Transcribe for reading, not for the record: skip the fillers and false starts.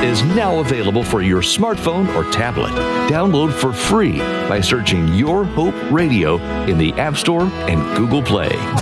is now available for your smartphone or tablet. Download for free by searching Your Hope Radio in the App Store and Google Play.